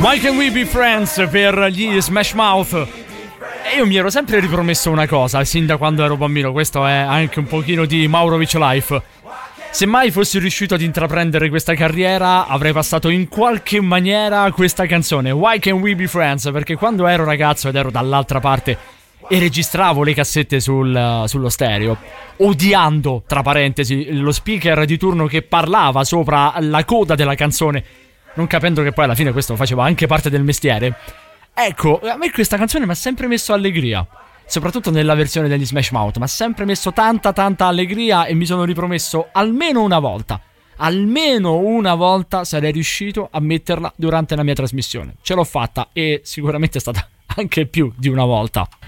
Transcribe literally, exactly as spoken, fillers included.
Why Can We Be Friends per gli Smash Mouth. E io mi ero sempre ripromesso una cosa, sin da quando ero bambino. Questo è anche un pochino di Maurovic Life. Se mai fossi riuscito ad intraprendere questa carriera, avrei passato in qualche maniera questa canzone, Why Can We Be Friends, perché quando ero ragazzo ed ero dall'altra parte e registravo le cassette sul, sullo stereo, odiando, tra parentesi, lo speaker di turno che parlava sopra la coda della canzone, non capendo che poi alla fine questo faceva anche parte del mestiere, ecco, a me questa canzone mi ha sempre messo allegria. Soprattutto nella versione degli Smash Mouth mi ha sempre messo tanta tanta allegria e mi sono ripromesso almeno una volta, almeno una volta sarei riuscito a metterla durante la mia trasmissione. Ce l'ho fatta e sicuramente è stata anche più di una volta.